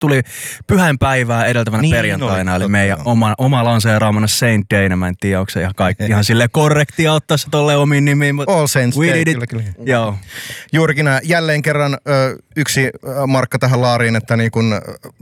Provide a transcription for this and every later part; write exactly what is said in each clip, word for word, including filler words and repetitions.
tuli pyhäinpäivää edeltävänä niin, perjantaina, no, eli meidän oma, oma lanseeraamana Saint Dayna. Mä en tiedä, onko se ihan, kaikki, ihan silleen korrektia ottaa se tolleen omiin nimiin. All Saints Day, kyllä, kyllä. Joo. Juurikin nää, jälleen kerran ö, yksi markka tähän laariin, että niin kun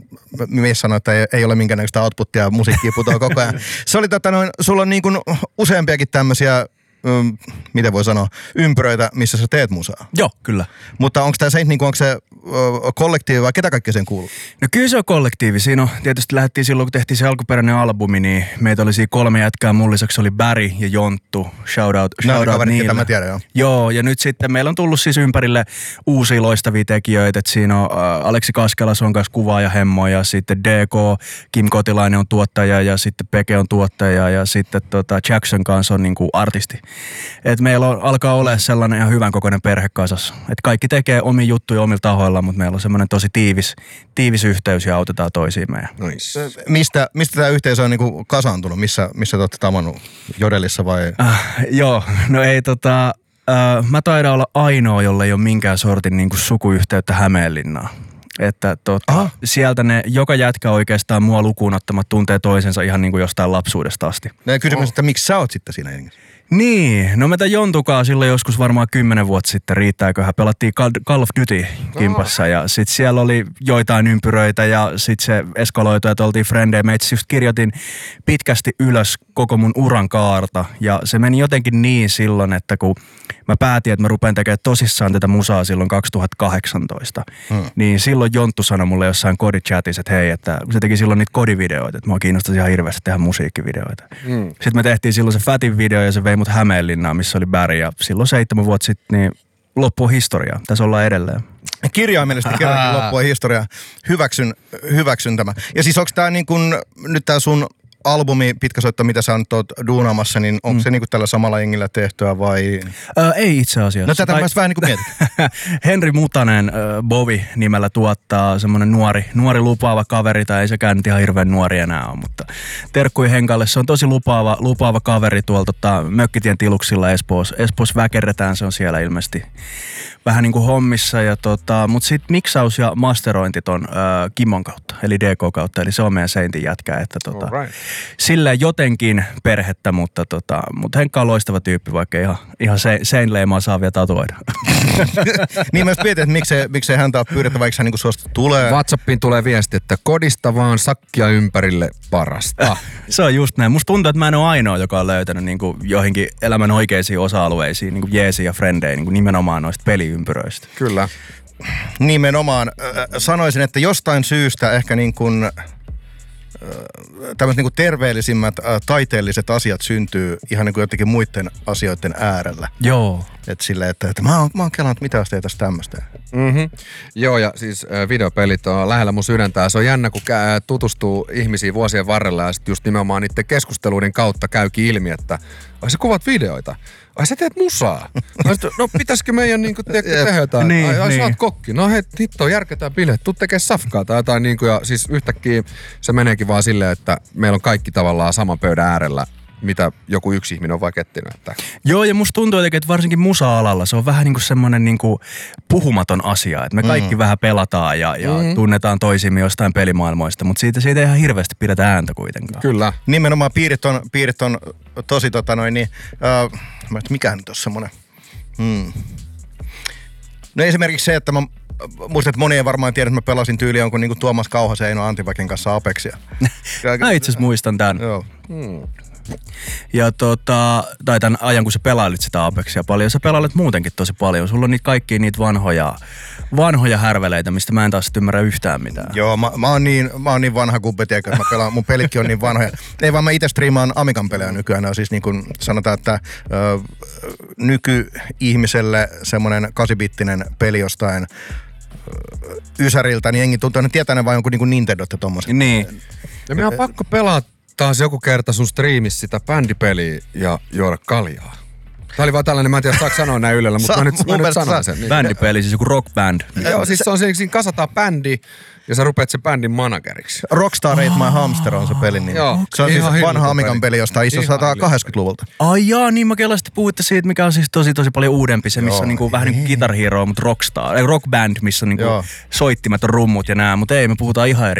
mies sanoi, että ei, ei ole minkäännäköistä outputtia ja musiikkia putoaa koko ajan. Se oli tota noin, sulla on niin kun useampiakin tämmöisiä, Öm, miten voi sanoa, ympyröitä, missä sä teet musaa. Joo, kyllä. Mutta onko tämä Saint, niin onko se ö, kollektiivi vai ketä kaikkea sen kuuluu? No kyllä se on kollektiivi. Siinä on, tietysti lähdettiin silloin, kun tehtiin se alkuperäinen albumi, niin meitä oli siinä kolme jätkää. Mun lisäksi oli Barry ja Jonttu. Shout out, shout no, out niille. Mä tiedän, joo. Joo, ja nyt sitten meillä on tullut siis ympärille uusia loistavia tekijöitä. Et siinä on äh, Aleksi Kaskela, se on kanssa kuvaaja hemmo, ja sitten D K, Kim Kotilainen on tuottaja, ja sitten Peke on tuottaja, ja sitten tota Jackson kanssa on niinku artisti. Et meillä on, alkaa olla sellainen ihan hyvän kokoinen perhe kasassa. Et kaikki tekee omia juttuja omilla tahoilla, mutta meillä on semmoinen tosi tiivis, tiivis yhteys ja autetaan toisiimme. Nice. Mistä, mistä tämä yhteisö on niinku kasaantunut? Missä, missä te olette tavannut? Jodelissa vai? Äh, joo, no ei tota... Äh, mä taidan olla ainoa, jolla ei ole minkään sortin niinku sukuyhteyttä Hämeenlinnaan. Että tota, sieltä ne, joka jätkä oikeastaan mua lukuun ottamat tuntee toisensa ihan niinku jostain lapsuudesta asti. No kysymys, oh. että miksi sä oot sitten siinä jengissä? Niin, no meitä Jontukaa silloin joskus varmaan kymmenen vuotta sitten, riittääköhän, pelattiin Call of Duty kimpassa ja sit siellä oli joitain ympyröitä ja sit se eskaloitui, että oltiin frendejä. Mä itse just kirjoitin pitkästi ylös koko mun uran kaarta ja se meni jotenkin niin silloin, että kun mä päätin, että mä rupean tekemään tosissaan tätä musaa silloin kaksituhattakahdeksantoista, hmm. niin silloin Jonttu sanoi mulle jossain kodichatissa, että hei, että se teki silloin niitä kodivideoita, että mua kiinnostaisi ihan hirveästi tehdä musiikkivideoita. Hmm. Sitten me tehtiin silloin se Fatin video ja se vei mut Hämeenlinnaan, missä oli Barry ja silloin seitsemän vuotta sitten niin loppuu historia. Tässä ollaan edelleen. Kirjaimellisesti kerrankin loppua historiaa. Hyväksyn, hyväksyn tämä. Ja siis onko tää niin kun, nyt tää sun albumi, pitkäsoitto, mitä sä nyt oot duunaamassa, niin onko mm. se niinku tällä samalla jengillä tehtyä vai? Ö, ei itse asiassa. No tätä tai... mä vähän niinku mietin. Henri Mutanen, äh, Bovi nimellä tuottaa semmonen nuori, nuori lupaava kaveri, tai ei sekään nyt ihan hirveän nuori enää ole, mutta terkkui Henkalle. Se on tosi lupaava, lupaava kaveri tuolla tota, Mökkitien tiluksilla Espoossa. Espoossa väkerretään, se on siellä ilmeisesti vähän niin kuin hommissa, ja tota, mutta sitten miksaus ja masterointit on äh, Kimon kautta, eli D K kautta, eli se on meidän Saintin jätkä, että tota, right. silleen jotenkin perhettä, mutta, tota, mutta Henkka on loistava tyyppi, vaikka ihan, ihan Saint-leimaa saa vielä tatuoida. Niin mä mietin, että miksei, miksei häntä ole pyydettä, vaikka hän niin suosta tulee. WhatsAppiin tulee viesti, että kodista vaan sakkia ympärille parasta. Se on just näin. Musta tuntuu, että mä en ole ainoa, joka on löytänyt niin kuin joihinkin elämän oikeisiin osa-alueisiin, niin kuin jeesiä ja frendejä, niin kuin nimenomaan noista peliympyröistä. Kyllä. Nimenomaan. Sanoisin, että jostain syystä ehkä niin kuin tämmöiset niin kuin terveellisimmät ä, taiteelliset asiat syntyy ihan niin kuin jotenkin muiden asioiden äärellä. Joo. Että silleen, että, että mä oon, mä oon kelannut, mitä jos teetäis tämmöistä. Mm-hmm. Joo, ja siis äh, videopelit on lähellä mun sydäntä. Se on jännä, kun kä- tutustuu ihmisiin vuosien varrella ja sitten just nimenomaan niiden keskusteluiden kautta käykin ilmi, että ai sä kuvat videoita. Ai sä teet musaa. Sit, no pitäisikö meidän niinku te- tehdä jotain? Niin, ai, ai niin. sä oot kokki. No hei, hitto, järketään bileet. Tuu tekee safkaa tai jotain niinku. Ja siis yhtäkkiä se meneekin vaan silleen, että meillä on kaikki tavallaan saman pöydän äärellä, mitä joku yksi ihminen on vaikka etsinyt. Että... Joo, ja musta tuntuu jotenkin, että varsinkin musa-alalla se on vähän niin kuin semmoinen niin kuin puhumaton asia. Että me kaikki mm. vähän pelataan ja, ja mm. tunnetaan toisimme jostain pelimaailmoista, mutta siitä, siitä ei ihan hirveästi pidetä ääntä kuitenkaan. Kyllä. Nimenomaan piirit on, piirit on tosi tota noin niin, äh, mikä nyt on semmoinen? Hmm. No esimerkiksi se, että mä muistan, että moni ei varmaan tiedä, että mä pelasin tyyli jonkun niin kuin Tuomas Kauhasen ja Eino Antivakin kanssa Apexia. Mä itse asiassa muistan tämän. Joo. Hmm. Ja tota, tai tämän ajan, kun sä pelailit sitä Apexia paljon, sä pelailet muutenkin tosi paljon. Sulla on niitä kaikkia niitä vanhoja, vanhoja härveleitä, mistä mä en taas ymmärrä yhtään mitään. Joo, mä, mä, oon, niin, mä oon niin vanha kubbe, tiedätkö, mä pelaan, mun pelitkin on niin vanhoja. Ei vaan mä itse striimaan Amigan pelejä nykyään. On siis niin kuin sanotaan, että ö, nyky-ihmiselle semmonen kasibittinen peli jostain ö, Ysäriltä, niin jengi tuntuu, että tietää ne vaan jonkun niin kuin Nintendot ja tommoset. Niin. Ja meidän on pakko pelata taas joku kerta sun striimissä sitä bändipeliä ja juoda kaljaa. Tää oli vaan tällainen, mä en tiedä saako sanoa näin ylellä, mutta Sa- mä nyt, mä nyt sanon sen. Niin. Bändipeli, siis joku rock band. Joo, siis se on siinä, siinä kasataan bändi Ja sä rupeat sen bändin manageriksi. Rockstar Ate My Hamster on se pelin nimi. Joo, Se on siis ihan vanha hiljaton Amigan peli. peli, josta iso Ihan kahdeksankymmentäluvulta. Ai jaa, niin mä kelasin, puhuitte siitä, mikä on siis tosi tosi paljon uudempi. Se, missä Joo, on niinku vähän niin kuin Guitar Hero, mutta Rockstar, ei Rock Band, missä on niinku Joo. soittimet on rummut ja nää. Mutta ei, me puhutaan ihan eri